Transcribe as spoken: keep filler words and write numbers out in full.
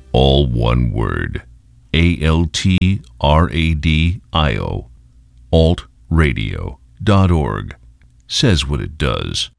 All one word. A L T R A D I O. alt radio dot org. Says what it does.